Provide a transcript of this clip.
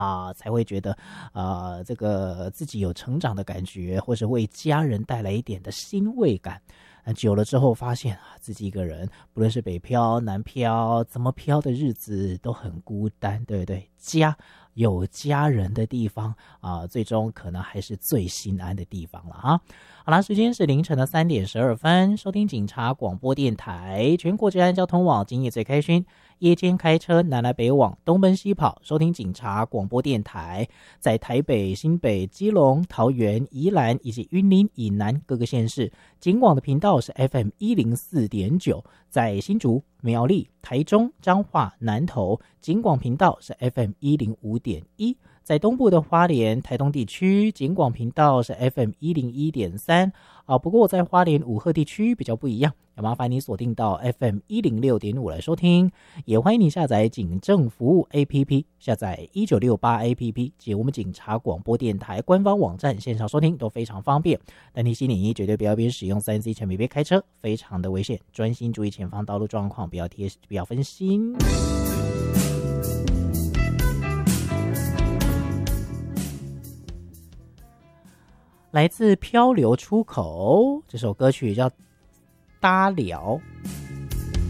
才会觉得这个自己有成长的感觉，或是为家人带来一点的欣慰感。久了之后发现自己一个人，不论是北漂南漂，怎么漂的日子都很孤单，对不对？有家人的地方最终可能还是最心安的地方了哈。好啦，时间是凌晨的3点12分，收听警察广播电台，全国治安交通网，今夜最开心，夜间开车南来北往，东奔西跑，收听警察广播电台，在台北、新北、基隆、桃园、宜兰以及云林以南各个县市，警广的频道是 FM104.9， 在新竹、苗栗、台中、彰化、南投，警广频道是 FM105.1，在东部的花莲、台东地区，警广频道是 FM101.3。不过在花莲五鹤地区比较不一样，要麻烦你锁定到 FM106.5 来收听。也欢迎你下载警政服务 APP， 下载1968 APP 及我们警察广播电台官方网站，线上收听都非常方便。但提醒你，绝对不要边使用 3C 产品边开车，非常的危险，专心注意前方道路状况，不要分心。来自漂流出口，这首歌曲叫《搭聊》。